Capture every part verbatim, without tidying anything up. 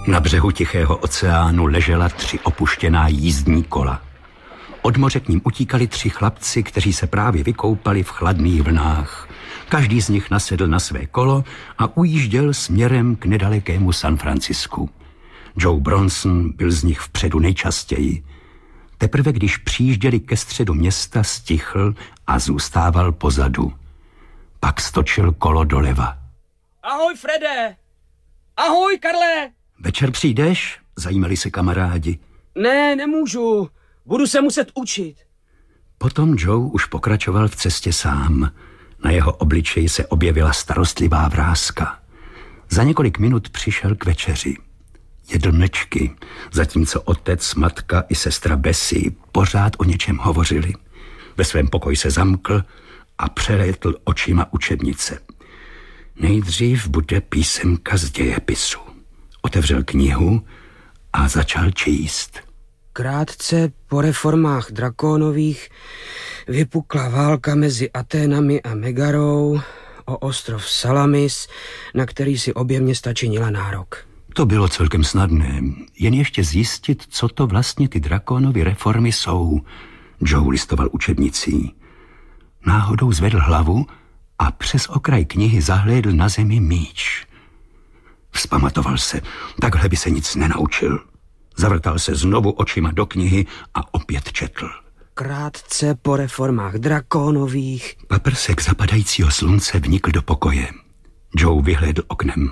Na břehu Tichého oceánu ležela tři opuštěná jízdní kola. Od moře k ním utíkali tři chlapci, kteří se právě vykoupali v chladných vlnách. Každý z nich nasedl na své kolo a ujížděl směrem k nedalekému San Francisku. Joe Bronson byl z nich vpředu nejčastěji. Teprve když přijížděli ke středu města, stichl a zůstával pozadu. Pak stočil kolo doleva. Ahoj, Frede! Ahoj, Karle! Večer přijdeš? Zajímali se kamarádi. Ne, nemůžu. Budu se muset učit. Potom Joe už pokračoval v cestě sám. Na jeho obličeji se objevila starostlivá vráska. Za několik minut přišel k večeři. Jedl mlečky, zatímco otec, matka i sestra Bessie pořád o něčem hovořili. Ve svém pokoji se zamkl a přelétl očima učebnice. Nejdřív bude písemka z dějepisu. Otevřel knihu a začal číst. Krátce po reformách Drakonových vypukla válka mezi Aténami a Megarou o ostrov Salamis, na který si obě města činila nárok. To bylo celkem snadné, jen ještě zjistit, co to vlastně ty Drakonovy reformy jsou. Joe listoval učebnicí. Náhodou zvedl hlavu a přes okraj knihy zahlédl na zemi míč. Vzpamatoval se, takhle by se nic nenaučil. Zavrtal se znovu očima do knihy a opět četl. Krátce po reformách Drakonových. Paprsek zapadajícího slunce vnikl do pokoje. Joe vyhlédl oknem.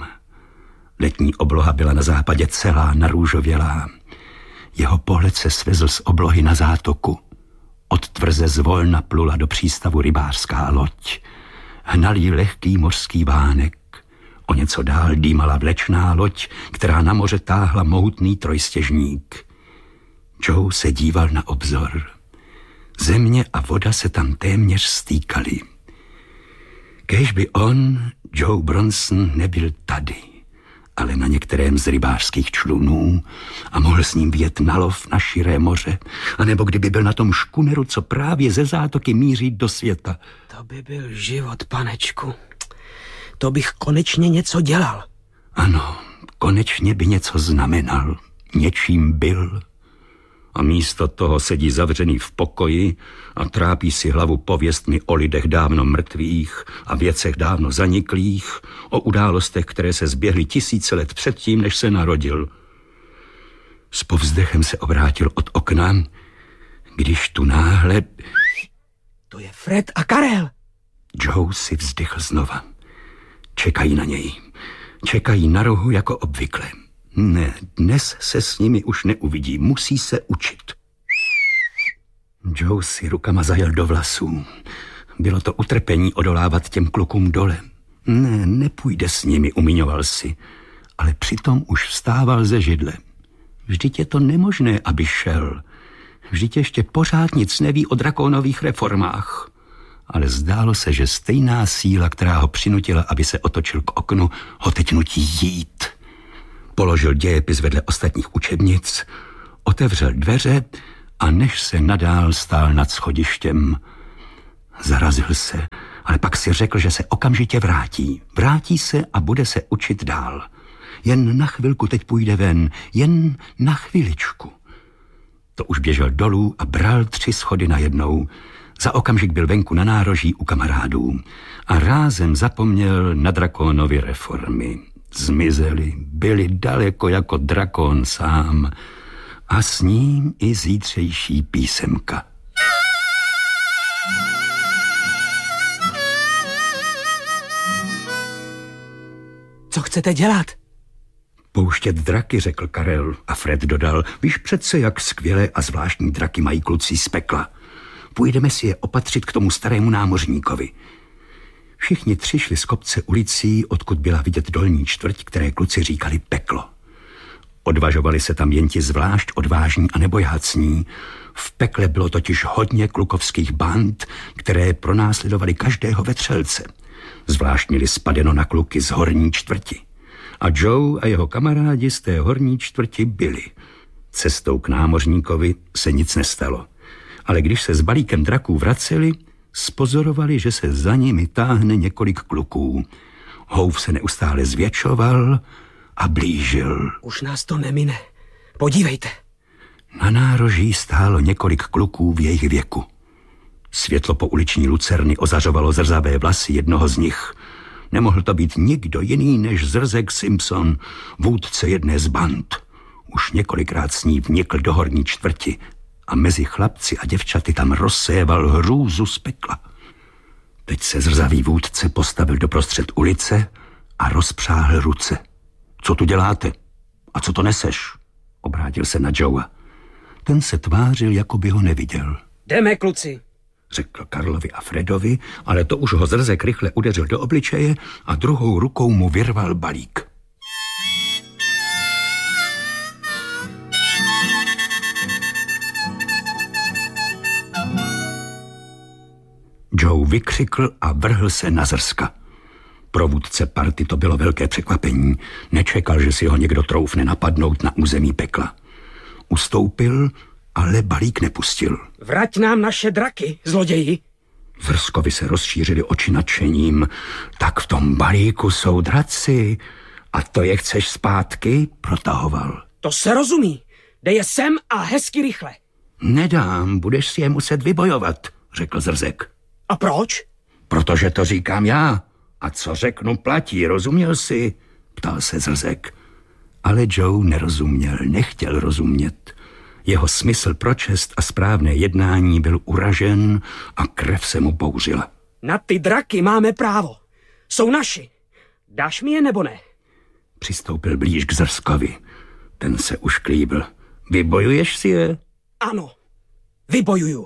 Letní obloha byla na západě celá narůžovělá. Jeho pohled se svezl z oblohy na zátoku. Od tvrze zvolna plula do přístavu rybářská loď. Hnal jí lehký mořský vánek. O něco dál dýmala vlečná loď, která na moře táhla mohutný trojstěžník. Joe se díval na obzor. Země a voda se tam téměř stýkaly. Kéž by on, Joe Bronson, nebyl tady, ale na některém z rybářských člunů a mohl s ním vyjet na lov na širé moře, anebo kdyby byl na tom škuneru, co právě ze zátoky míří do světa. To by byl život, panečku. To bych konečně něco dělal. Ano, konečně by něco znamenal. Něčím byl. A místo toho sedí zavřený v pokoji a trápí si hlavu pověstmi o lidech dávno mrtvých a věcech dávno zaniklých, o událostech, které se zběhly tisíce let předtím, než se narodil. S povzdechem se obrátil od okna, když tu náhle... To je Fred a Karel. Joe si vzdychl znova. Čekají na něj. Čekají na rohu jako obvykle. Ne, dnes se s nimi už neuvidí. Musí se učit. Joe si rukama zajel do vlasů. Bylo to utrpení odolávat těm klukům dole. Ne, nepůjde s nimi, umíňoval si. Ale přitom už vstával ze židle. Vždyť je to nemožné, aby šel. Vždyť ještě pořád nic neví o drakonových reformách. Ale zdálo se, že stejná síla, která ho přinutila, aby se otočil k oknu, ho teď nutí jít. Položil dějepis vedle ostatních učebnic, otevřel dveře a než se nadál stál nad schodištěm. Zarazil se, ale pak si řekl, že se okamžitě vrátí. Vrátí se a bude se učit dál. Jen na chvilku teď půjde ven, jen na chviličku. To už běžel dolů a bral tři schody najednou. Za okamžik byl venku na nároží u kamarádů a rázem zapomněl na Drakonovy reformy. Zmizeli, byli daleko jako drakon sám a s ním i zítřejší písemka. Co chcete dělat? Pouštět draky, řekl Karel a Fred dodal, víš přece, jak skvělé a zvláštní draky mají kluci z pekla. Půjdeme si je opatřit k tomu starému námořníkovi. Všichni tři šli z kopce ulicí, odkud byla vidět dolní čtvrť, které kluci říkali peklo. Odvažovali se tam jen ti zvlášť odvážní a nebojácní. V pekle bylo totiž hodně klukovských band, které pronásledovali každého vetřelce. Zvlášť měli spadeno na kluky z horní čtvrti. A Joe a jeho kamarádi z té horní čtvrti byli. Cestou k námořníkovi se nic nestalo. Ale když se s balíkem draků vraceli, spozorovali, že se za nimi táhne několik kluků. Houv se neustále zvětšoval a blížil. Už nás to nemine. Podívejte. Na nároží stálo několik kluků v jejich věku. Světlo po uliční lucerny ozařovalo zrzavé vlasy jednoho z nich. Nemohl to být nikdo jiný než Zrzek Simpson, vůdce jedné z band. Už několikrát s ní vnikl do horní čtvrti a mezi chlapci a děvčaty tam rozséval hrůzu z pekla. Teď se zrzavý vůdce postavil doprostřed ulice a rozpřáhl ruce. Co tu děláte? A co to neseš? Obrátil se na Joea. Ten se tvářil, jako by ho neviděl. Jdeme, kluci, řekl Karlovi a Fredovi, ale to už ho Zrzek rychle udeřil do obličeje a druhou rukou mu vyrval balík. Joe vykřikl a vrhl se na Zrzka. Pro vůdce party to bylo velké překvapení. Nečekal, že si ho někdo troufne napadnout na území pekla. Ustoupil, ale balík nepustil. Vrať nám naše draky, zloději. Zrzkovi se rozšířily oči nadšením. Tak v tom balíku jsou draci. A to je chceš zpátky? Protahoval. To se rozumí. Dej je sem a hezky rychle. Nedám, budeš si je muset vybojovat, řekl Zrzek. A proč? Protože to říkám já. A co řeknu platí, rozuměl jsi? Ptal se Zrzek. Ale Joe nerozuměl, nechtěl rozumět. Jeho smysl pro čest a správné jednání byl uražen a krev se mu bouřila. Na ty draky máme právo. Jsou naši. Dáš mi je nebo ne? Přistoupil blíž k Zrzkovi. Ten se už klíbil. Vybojuješ si je? Ano, vybojuju.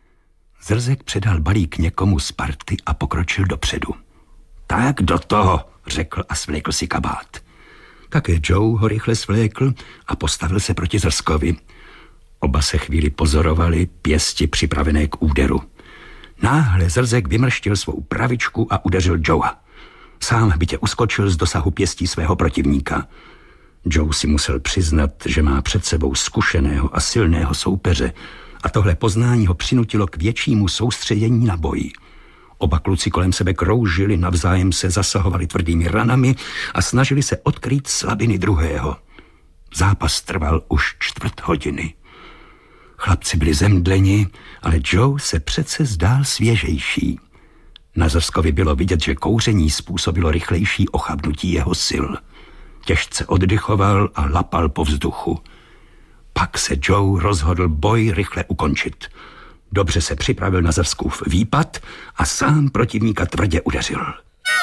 Zrzek předal balík někomu z party a pokročil dopředu. Tak do toho, řekl a svlékl si kabát. Také Joe ho rychle svlékl a postavil se proti Zrzkovi. Oba se chvíli pozorovali, pěsti připravené k úderu. Náhle Zrzek vymrštil svou pravičku a udeřil Joea. Sám bytě uskočil z dosahu pěstí svého protivníka. Joe si musel přiznat, že má před sebou zkušeného a silného soupeře a tohle poznání ho přinutilo k většímu soustředění na boji. Oba kluci kolem sebe kroužili, navzájem se zasahovali tvrdými ranami a snažili se odkrýt slabiny druhého. Zápas trval už čtvrt hodiny. Chlapci byli zemdleni, ale Joe se přece zdál svěžejší. Na Zrzkovi bylo vidět, že kouření způsobilo rychlejší ochabnutí jeho sil. Těžce oddychoval a lapal po vzduchu. Pak se Joe rozhodl boj rychle ukončit. Dobře se připravil na Zrzkův výpad a sám protivníka tvrdě udeřil.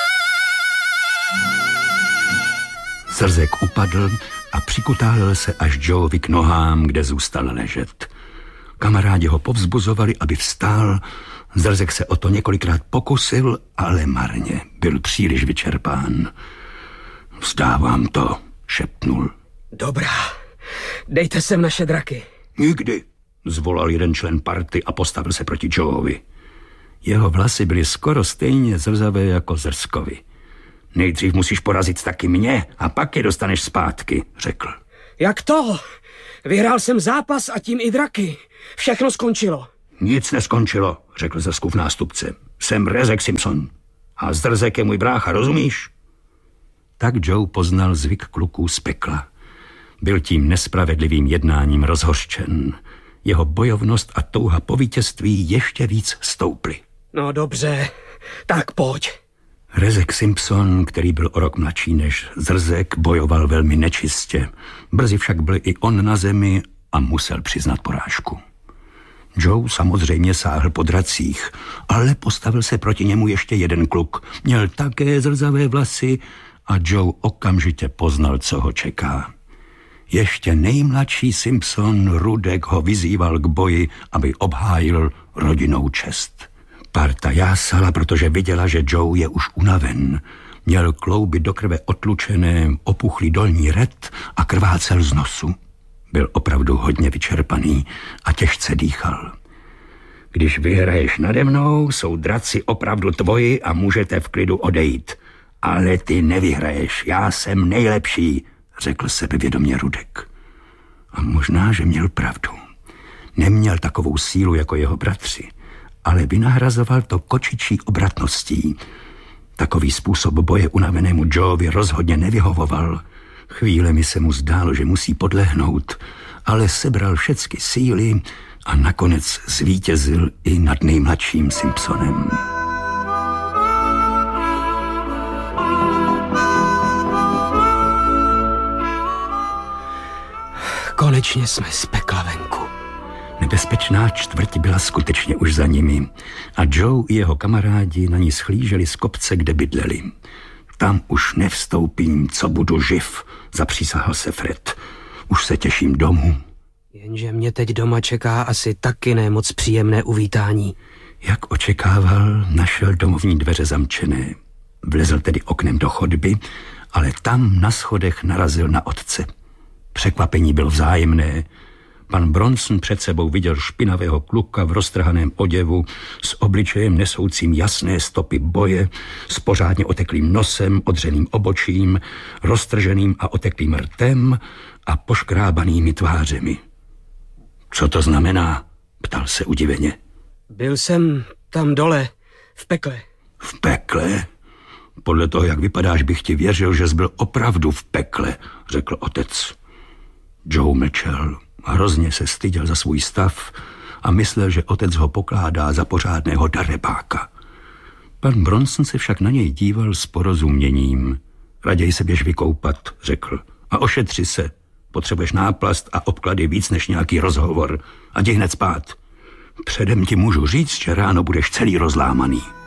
Zrzek upadl a přikutálil se až Joevi k nohám, kde zůstal ležet. Kamarádi ho povzbuzovali, aby vstál. Zrzek se o to několikrát pokusil, ale marně. Byl příliš vyčerpán. Vzdávám to, šepnul. Dobrá, dejte sem naše draky. Nikdy, zvolal jeden člen party a postavil se proti Joeovi. Jeho vlasy byly skoro stejně zrzavé jako Zrzkovi. Nejdřív musíš porazit taky mě a pak je dostaneš zpátky, řekl. Jak to? Vyhrál jsem zápas a tím i draky. Všechno skončilo. Nic neskončilo, řekl Zrzkův nástupce. Jsem Rezek Simpson a Zrzek je můj brácha, rozumíš? Tak Joe poznal zvyk kluků z pekla. Byl tím nespravedlivým jednáním rozhořčen. Jeho bojovnost a touha po vítězství ještě víc stouply. No dobře, tak pojď. Rezek Simpson, který byl o rok mladší než Zrzek, bojoval velmi nečistě. Brzy však byl i on na zemi a musel přiznat porážku. Joe samozřejmě sáhl po dracích, ale postavil se proti němu ještě jeden kluk. Měl také zrzavé vlasy a Joe okamžitě poznal, co ho čeká. Ještě nejmladší Simpson Rudek ho vyzýval k boji, aby obhájil rodinnou čest. Parta jásala, protože viděla, že Joe je už unaven. Měl klouby do krve otlučené, opuchlý dolní red a krvácel z nosu. Byl opravdu hodně vyčerpaný a těžce dýchal. Když vyhraješ nade mnou, jsou draci opravdu tvoji a můžete v klidu odejít. Ale ty nevyhraješ, já jsem nejlepší, řekl sebevědomě Rudek. A možná, že měl pravdu. Neměl takovou sílu jako jeho bratři, ale vynahrazoval to kočičí obratností. Takový způsob boje unavenému Joevi rozhodně nevyhovoval. Chvílemi se mu zdálo, že musí podlehnout, ale sebral všecky síly a nakonec zvítězil i nad nejmladším Simpsonem. Konečně jsme z pekla venku. Nebezpečná čtvrť byla skutečně už za nimi a Joe i jeho kamarádi na ní schlíželi z kopce, kde bydleli. Tam už nevstoupím, co budu živ, zapřísahal se Fred. Už se těším domů. Jenže mě teď doma čeká asi taky nemoc příjemné uvítání. Jak očekával, našel domovní dveře zamčené. Vlezl tedy oknem do chodby, ale tam na schodech narazil na otce. Překvapení bylo vzájemné. Pan Bronson před sebou viděl špinavého kluka v roztrhaném oděvu s obličejem nesoucím jasné stopy boje, s pořádně oteklým nosem, odřeným obočím, roztrženým a oteklým rtem a poškrábanými tvářemi. Co to znamená? Ptal se udiveně. Byl jsem tam dole, v pekle. V pekle? Podle toho, jak vypadáš, bych ti věřil, že jsi byl opravdu v pekle, řekl otec. Joe mlčel. Hrozně se styděl za svůj stav a myslel, že otec ho pokládá za pořádného darebáka. Pan Bronson se však na něj díval s porozuměním. Raději se běž vykoupat, řekl. A ošetři se. Potřebuješ náplast a obklady víc než nějaký rozhovor. A jdi hned spát. Předem ti můžu říct, že ráno budeš celý rozlámaný.